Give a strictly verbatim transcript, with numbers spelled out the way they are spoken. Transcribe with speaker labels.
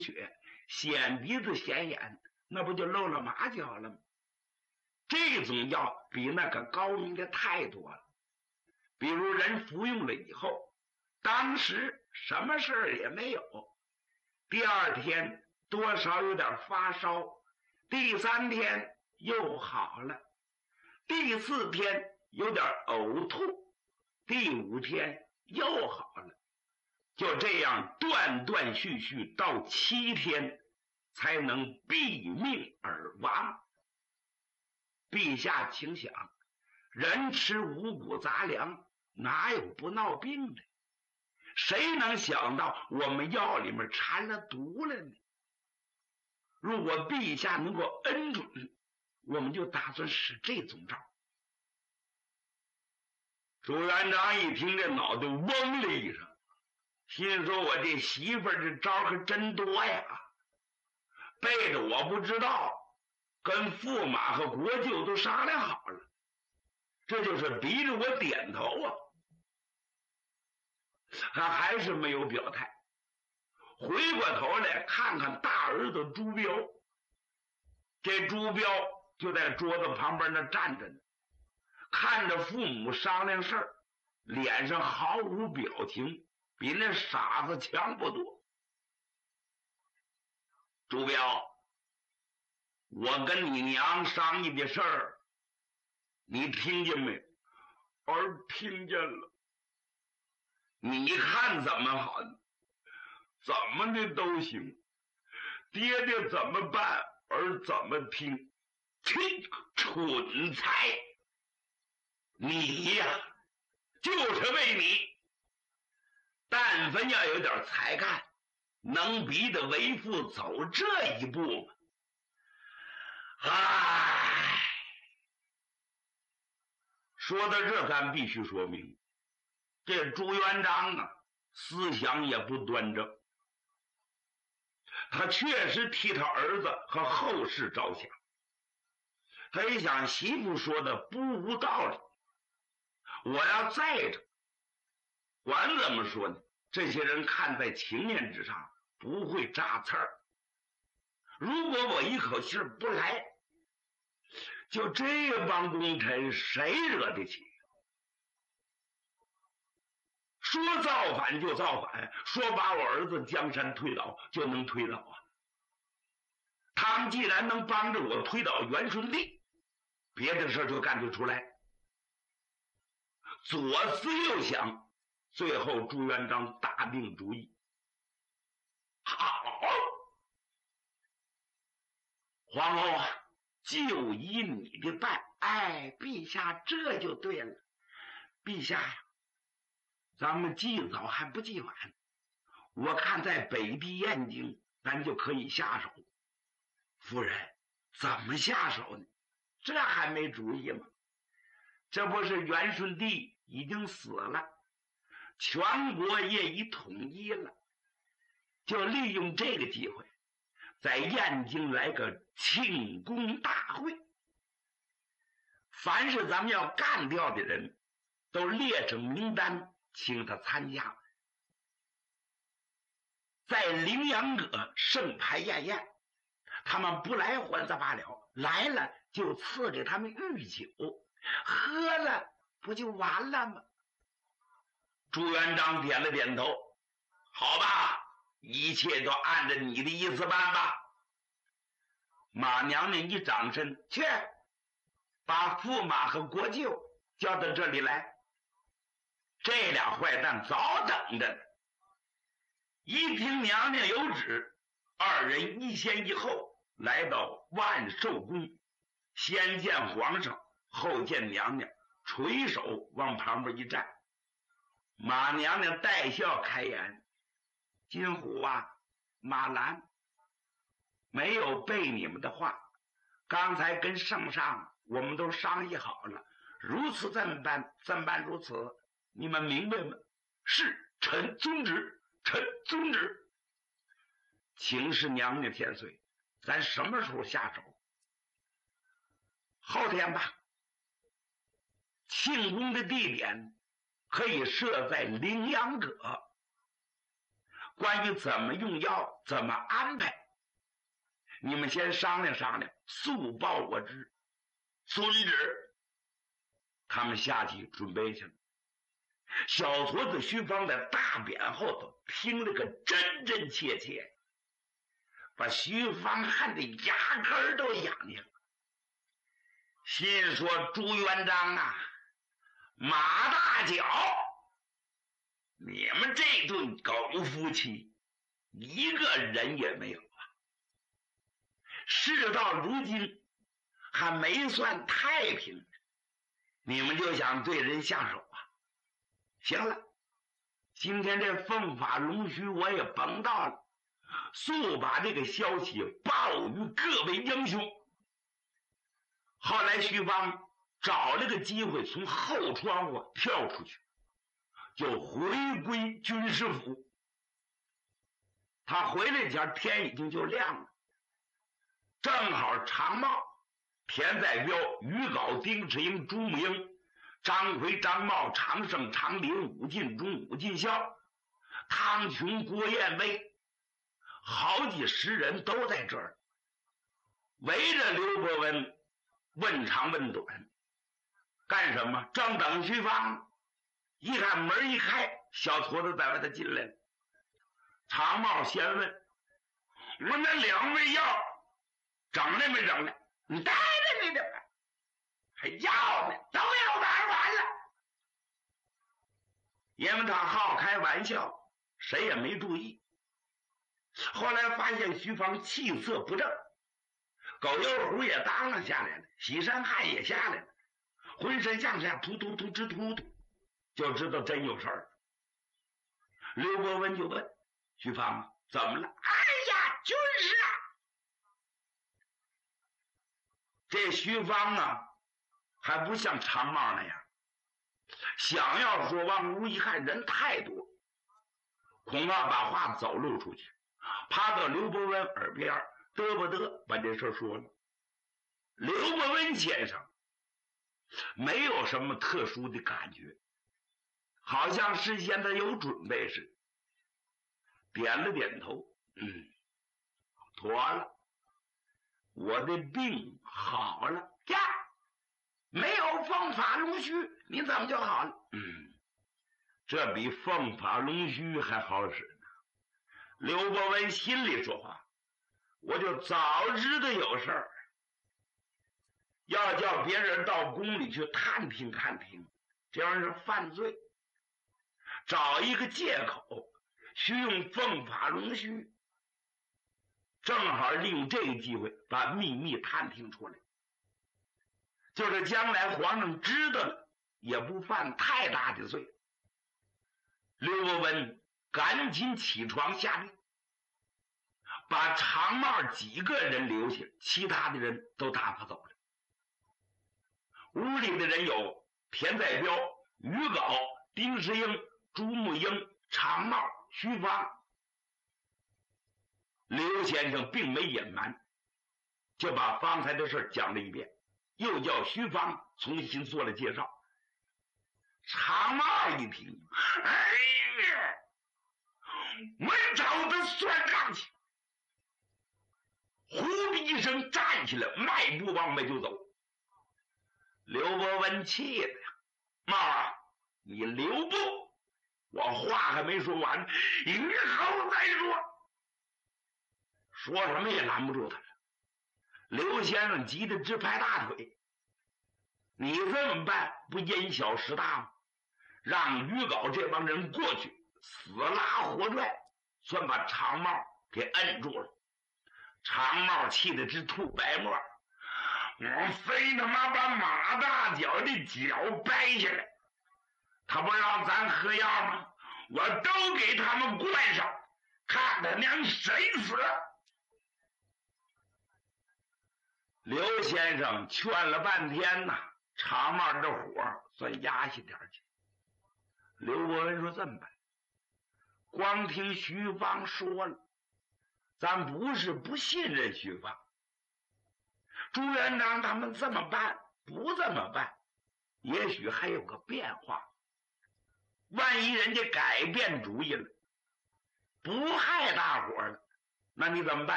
Speaker 1: 血，显鼻子显眼，那不就露了马脚了吗？这种药比那个高明的太多了。比如人服用了以后，当时什么事儿也没有，第二天多少有点发烧，第三天又好了，第四天有点呕吐，第五天又好了，就这样断断续续到七天才能毙命而亡。陛下请想，人吃五谷杂粮哪有不闹病的？谁能想到我们药里面掺了毒了呢？如果陛下能够恩准，我们就打算使这种招。朱元璋一听，这脑袋嗡了一声，心说我这媳妇儿这招可真多呀，背着我不知道，跟驸马和国舅都商量好了，这就是逼着我点头啊。他还是没有表态，回过头来看看大儿子朱标，这朱标就在桌子旁边那站着呢，看着父母商量事儿，脸上毫无表情，比那傻子强不多。朱标，我跟你娘商议的事儿，你听见没？儿听见了。你看怎么好？怎么的都行，爹爹怎么办，儿怎么听。去，蠢材！你呀，就是为你，但凡要有点才干，能逼得为父走这一步吗？唉，说到这，咱必须说明，这朱元璋啊，思想也不端正，他确实替他儿子和后世着想。他一想，媳妇说的不无道理，我要在着，管怎么说呢，这些人看在情面之上，不会扎刺儿。如果我一口气不来，就这帮功臣谁惹得起？说造反就造反，说把我儿子江山推倒就能推倒啊！他们既然能帮着我推倒元顺帝，别的事就干得出来。左思右想，最后朱元璋打定主意，好，皇后啊，就依你的办。哎，陛下这就对了。陛下呀，咱们既早还不既晚，我看在北地燕京，咱就可以下手。夫人，怎么下手呢？这还没主意吗？这不是元顺帝已经死了，全国也已统一了，就利用这个机会，在燕京来个庆功大会，凡是咱们要干掉的人都列成名单，请他参加，在羚羊阁盛牌宴宴，他们不来还则罢了，来了就赐给他们御酒，喝了不就完了吗？朱元璋点了点头，好吧，一切都按照你的意思办吧。马娘娘一掌身，去把驸马和国舅叫到这里来。这俩坏蛋早等着呢。一听娘娘有旨，二人一先一后来到万寿宫，先见皇上，后见娘娘，垂手往旁边一站。马娘娘带笑开言，金虎啊，马兰，没有背你们的话，刚才跟圣上我们都商议好了，如此这么办，这么办如此，你们明白吗？是，臣遵旨，臣遵旨。请示娘娘千岁，咱什么时候下手？后天吧。庆功的地点可以设在羚羊阁， 关于怎么用药，怎么安排，你们先商量商量，速报我知。遵旨。他们下去准备去了。小矬子徐芳在大匾后头听了个真真切切，把徐芳恨得牙根儿都痒痒，心说朱元璋啊，马大脚，你们这对狗夫妻一个人也没有啊！事到如今还没算太平，你们就想对人下手啊？行了，今天这凤法龙须我也甭到了，速把这个消息报与各位英雄。后来徐芳找了个机会从后窗户跳出去，就回归军师府。他回来前天已经就亮了，正好常茂、田在彪、于镐、丁世英、朱木英、张奎、张茂、常胜、常林、武进忠、武进孝、汤琼、郭彦威，好几十人都在这儿，围着刘伯温问长问短。干什么？正等徐芳，一看门一开，小矬子在外头进来了。常茂先问：“我那两味药整了没整了？你带着你的吧，还要呢，都要玩完了。”因为他好开玩笑，谁也没注意。后来发现徐芳气色不正，狗油壶也当了下来了，喜山汗也下来了，浑身向下突突突直突突，就知道真有事儿。刘伯温就问徐芳怎么了？哎呀，军师啊！这徐芳啊，还不像常茂那样，想要说往屋一看人太多，恐怕把话走漏出去，趴到刘伯温耳边嘚不嘚把这事说了。刘伯温先生没有什么特殊的感觉，好像事先他有准备似的，点了点头，嗯，妥了，我的病好了呀，没有凤法龙须，你怎么就好了？嗯，这比凤法龙须还好使呢。刘伯温心里说话，我就早知道有事儿，要叫别人到宫里去探听探听，这样是犯罪，找一个借口需用凤法龙须，正好利用这个机会把秘密探听出来，就是将来皇上知道了也不犯太大的罪。刘伯温赶紧起床下令，把常茂几个人留下，其他的人都打发走了。屋里的人有田在彪、于镐、丁世英、朱木英、常茂、徐芳。刘先生并没隐瞒，就把方才的事讲了一遍，又叫徐芳重新做了介绍。常茂一听，哎呀，我找他算账去！呼的一声站起来，迈步往外就走。刘伯温气的呀，茂啊，你留步！我话还没说完，以后再说。说什么也拦不住他了。刘先生急得直拍大腿，你这么办不因小失大吗？让于镐这帮人过去，死拉活拽，算把常茂给摁住了。常茂气得直吐白沫，我非他妈把马大脚的脚掰下来，他不让咱喝药吗？我都给他们灌上，看他娘谁死！刘先生劝了半天呐，常茂这火算压下点去。刘伯温说这么办，光听徐芳说了，咱不是不信任徐芳，朱元璋他们这么办不这么办，也许还有个变化。万一人家改变主意了， 不害大伙了，那你怎么办？